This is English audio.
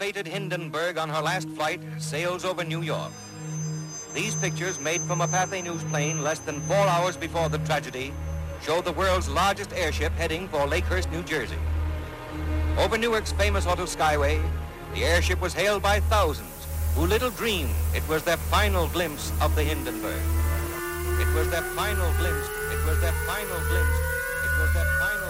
ill-fated Hindenburg on her last flight sails over New York. These pictures, made from a Pathé News plane less than 4 hours before the tragedy, show the world's largest airship heading for Lakehurst, New Jersey. Over Newark's famous auto skyway, the airship was hailed by thousands who little dreamed it was their final glimpse of the Hindenburg. It was their final glimpse. It was their final glimpse. It was their final